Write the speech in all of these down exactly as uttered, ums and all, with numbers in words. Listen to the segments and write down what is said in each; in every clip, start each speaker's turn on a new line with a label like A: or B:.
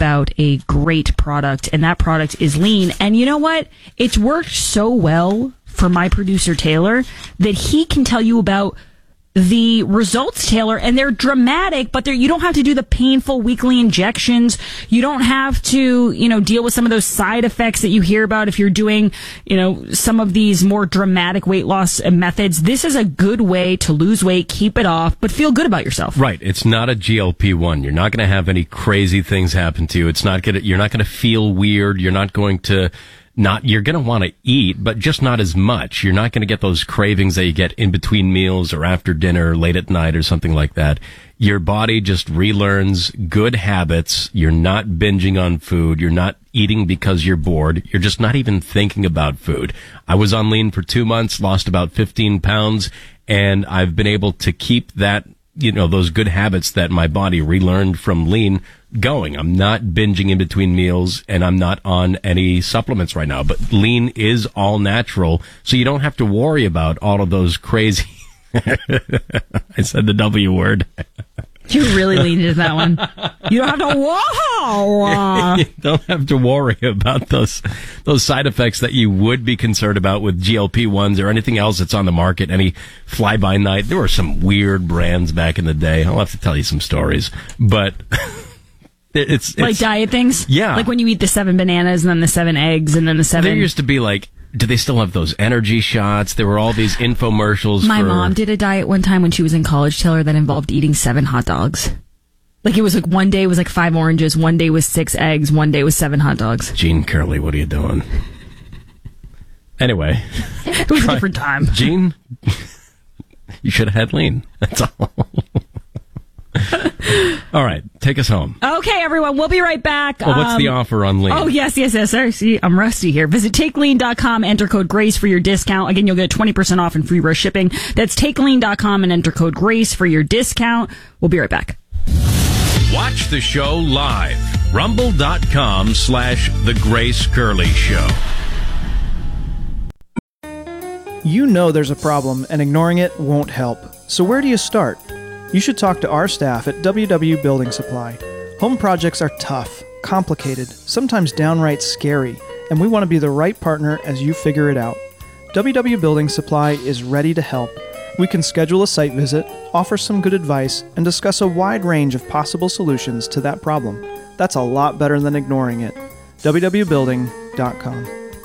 A: about a great product, and that product is Lean. And you know what? It's worked so well for my producer, Taylor, that he can tell you about the results, Taylor, and they're dramatic, but they're, you don't have to do the painful weekly injections. You don't have to, you know, deal with some of those side effects that you hear about if you're doing, you know, some of these more dramatic weight loss methods. This is a good way to lose weight, keep it off, but feel good about yourself.
B: Right. It's not a G L P one. You're not going to have any crazy things happen to you. It's not going to, you're not going to feel weird. You're not going to Not you're going to want to eat, but just not as much. You're not going to get those cravings that you get in between meals or after dinner, late at night or something like that. Your body just relearns good habits. You're not binging on food. You're not eating because you're bored. You're just not even thinking about food. I was on Lean for two months, lost about fifteen pounds, and I've been able to keep that, you know, those good habits that my body relearned from Lean going. I'm not binging in between meals, and I'm not on any supplements right now. But Lean is all natural, so you don't have to worry about all of those crazy... I said the W word.
A: You really leaned into that one. You don't have to... Wow!
B: You don't have to worry about those those side effects that you would be concerned about with G L P ones or anything else that's on the market, any fly-by-night. There were some weird brands back in the day. I'll have to tell you some stories. But... It's, it's
A: like diet things?
B: Yeah.
A: Like when you eat the seven bananas and then the seven eggs and then the seven...
B: There used to be like, do they still have those energy shots? There were all these infomercials.
A: My
B: for...
A: mom did a diet one time when she was in college, Taylor, that involved eating seven hot dogs. Like it was like one day was like five oranges, one day was six eggs, one day was seven hot dogs.
B: Gene Curley, what are you doing? Anyway.
A: It was try... a different time.
B: Gene, you should have had Lean. That's all. All right, take us home.
A: Okay, everyone, we'll be right back.
B: Well, what's
A: um,
B: the offer on Lean?
A: Oh, yes, yes, yes, sir. See, I'm rusty here. Visit take lean dot com, enter code GRACE for your discount. Again, you'll get twenty percent off and free row shipping. That's take lean dot com and enter code GRACE for your discount. We'll be right back.
C: Watch the show live. Rumble.com slash The Grace Curley Show.
D: You know there's a problem, and ignoring it won't help. So where do you start? You should talk to our staff at W W Building Supply. Home projects are tough, complicated, sometimes downright scary, and we want to be the right partner as you figure it out. W W Building Supply is ready to help. We can schedule a site visit, offer some good advice, and discuss a wide range of possible solutions to that problem. That's a lot better than ignoring it. W W building dot com.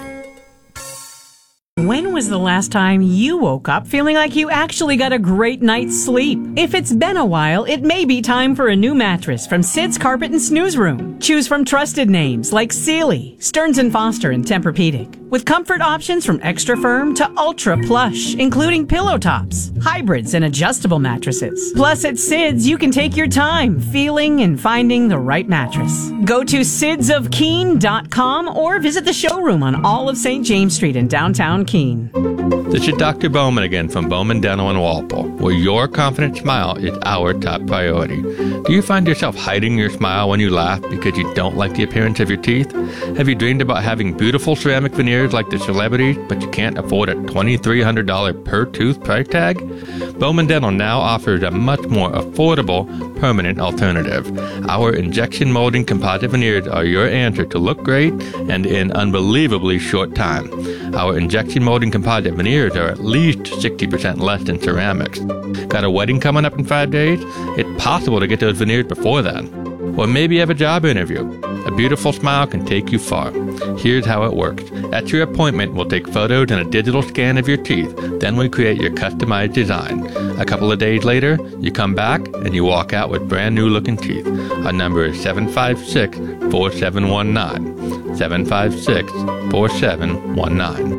E: When was the last time you woke up feeling like you actually got a great night's sleep? If it's been a while, it may be time for a new mattress from Sid's Carpet and Snooze Room. Choose from trusted names like Sealy, Stearns and Foster, and Tempur-Pedic. With comfort options from extra firm to ultra plush, including pillow tops, hybrids, and adjustable mattresses. Plus, at Sid's, you can take your time feeling and finding the right mattress. Go to sids of keen dot com or visit the showroom on all of Saint James Street in downtown Keene.
F: This is Doctor Bowman again from Bowman Dental in Walpole, where your confident smile is our top priority. Do you find yourself hiding your smile when you laugh because you don't like the appearance of your teeth? Have you dreamed about having beautiful ceramic veneers like the celebrities, but you can't afford a two thousand three hundred dollars per tooth price tag? Bowman Dental now offers a much more affordable, permanent alternative. Our injection molding composite veneers are your answer to look great and in unbelievably short time. Our injection molding composite veneers are at least sixty percent less than ceramics. Got a wedding coming up in five days? It's possible to get those veneers before then. Or maybe you have a job interview. A beautiful smile can take you far. Here's how it works. At your appointment, we'll take photos and a digital scan of your teeth. Then we create your customized design. A couple of days later, you come back and you walk out with brand new looking teeth. Our number is seven five six, four seven one nine. seven five six, four seven one nine.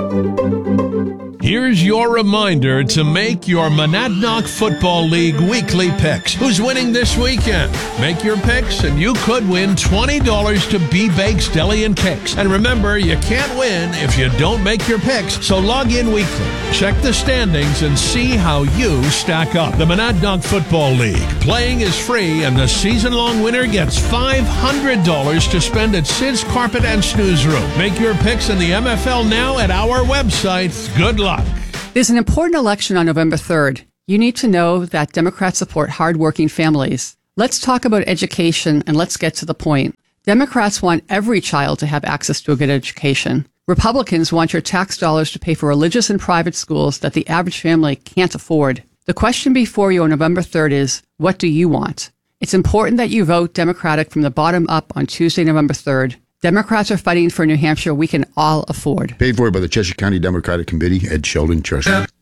C: Here's your reminder to make your Monadnock Football League weekly picks. Who's winning this weekend? Make your picks and you could win twenty dollars to B-Bakes Deli and Cakes. And remember, you can't win if you don't make your picks, so log in weekly. Check the standings and see how you stack up. The Monadnock Football League. Playing is free and the season-long winner gets five hundred dollars to spend at Sid's Carpet and Snooze Room. Make your picks in the M F L now at our website. Good luck.
G: There's an important election on November third. You need to know that Democrats support hardworking families. Let's talk about education and let's get to the point. Democrats want every child to have access to a good education. Republicans want your tax dollars to pay for religious and private schools that the average family can't afford. The question before you on November third is, what do you want? It's important that you vote Democratic from the bottom up on Tuesday, November third. Democrats are fighting for New Hampshire we can all afford.
H: Paid for by the Cheshire County Democratic Committee, Ed Sheldon, Cheshire.